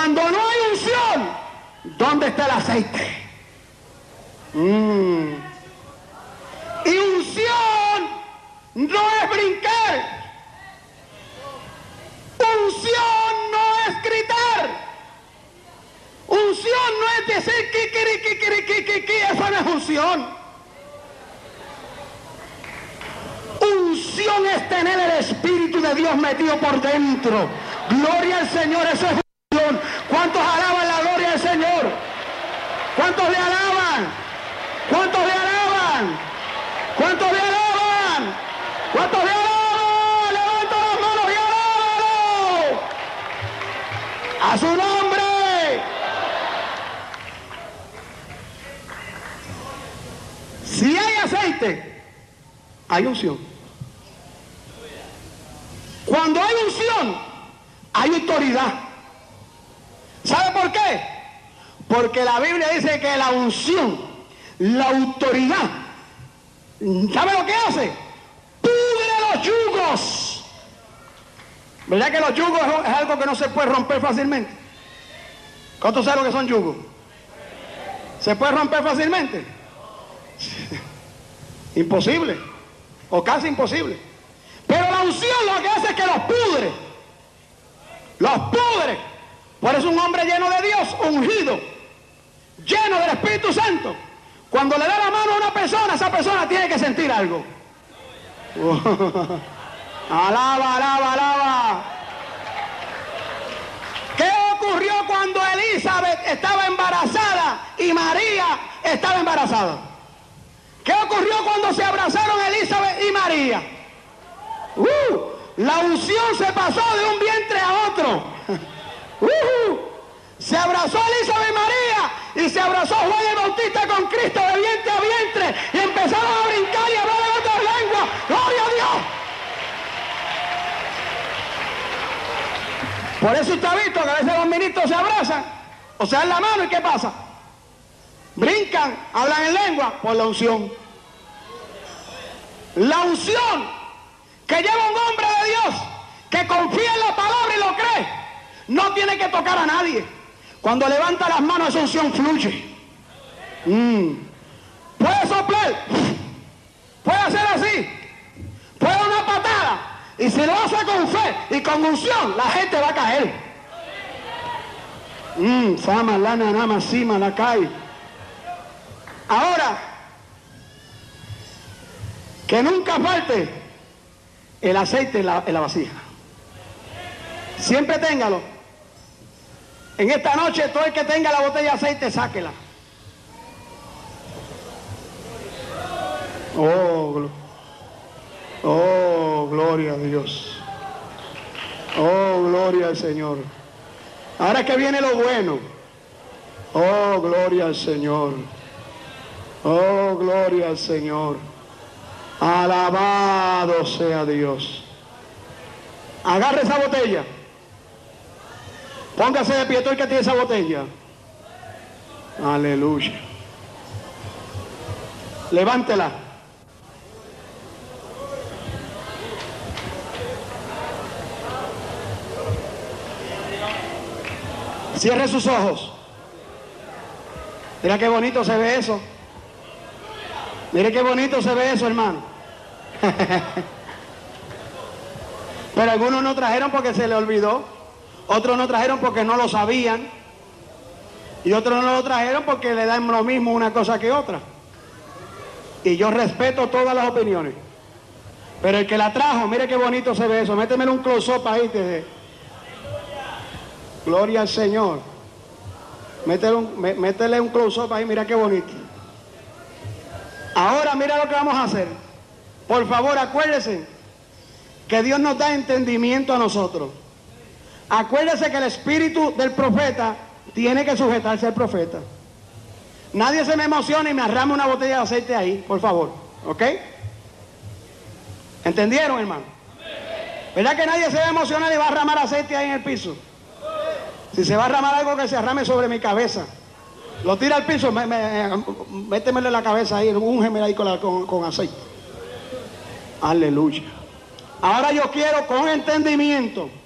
Cuando no hay unción, ¿dónde está el aceite? Y unción no es brincar. Unción no es gritar. Unción no es decir kikiri, eso no es unción. Unción es tener el Espíritu de Dios metido por dentro. Gloria al Señor, eso es unción. ¿Cuántos alaban la gloria del Señor? ¿Cuántos le alaban? ¿Cuántos le alaban? ¿Cuántos le alaban? ¿Cuántos le alaban? Levanta las manos y alábalo. A su nombre. Si hay aceite, hay unción. Cuando hay unción, hay autoridad. ¿Sabe por qué? Porque la Biblia dice que la unción, la autoridad, ¿sabe lo que hace? Pudre los yugos. ¿Verdad que los yugos es algo que no se puede romper fácilmente? ¿Cuántos saben lo que son yugos? ¿Se puede romper fácilmente? Imposible, o casi imposible. Pero la unción lo que hace es que los pudre. Los pudre. Por eso un hombre lleno de Dios, ungido, lleno del Espíritu Santo, cuando le da la mano a una persona, esa persona tiene que sentir algo. Alaba, alaba, alaba. ¿Qué ocurrió cuando Elizabeth estaba embarazada y María estaba embarazada? ¿Qué ocurrió cuando se abrazaron Elizabeth y María? La unción se pasó de un vientre a otro. Se abrazó Elizabeth y María y se abrazó Juan el Bautista con Cristo de vientre a vientre y empezaron a brincar y a hablar en otras lenguas. ¡Gloria a Dios! Por eso usted ha visto que a veces los ministros se abrazan o se dan la mano y ¿qué pasa? Brincan, hablan en lengua por la unción. La unción que lleva un hombre de Dios que confía en la palabra y lo cree, no tiene que tocar a nadie. Cuando levanta las manos esa unción fluye. Puede soplar, puede hacer así, puede dar una patada, y si lo hace con fe y con unción, la gente va a caer. Sama, lana, nama, sima, la cae. Ahora, que nunca falte el aceite en la vasija. Siempre téngalo. En esta noche, todo el que tenga la botella de aceite, sáquela. Oh, gloria a Dios. Oh, gloria al Señor. Ahora que viene lo bueno. Oh, gloria al Señor. Oh, gloria al Señor. Alabado sea Dios. Agarre esa botella. Póngase de pie todo el que tiene esa botella. Aleluya. Levántela. Cierre sus ojos. Mira qué bonito se ve eso. Mire qué bonito se ve eso, hermano. Pero algunos no trajeron porque se les olvidó. Otros no trajeron porque no lo sabían. Y otros no lo trajeron porque le dan lo mismo una cosa que otra. Y yo respeto todas las opiniones. Pero el que la trajo, mire qué bonito se ve eso. Métemele un close-up ahí. Gloria al Señor. Métele un close-up ahí, mira qué bonito. Ahora mira lo que vamos a hacer. Por favor, acuérdense que Dios nos da entendimiento a nosotros. Acuérdese que el espíritu del profeta tiene que sujetarse al profeta. Nadie se me emociona y me arrame una botella de aceite ahí, por favor. ¿Ok? ¿Entendieron, hermano? ¿Verdad que nadie se va a emocionar y va a arramar aceite ahí en el piso? Si se va a arramar algo, que se arrame sobre mi cabeza. Lo tira al piso, métemele la cabeza ahí, úngeme ahí con aceite. Aleluya. Ahora yo quiero con entendimiento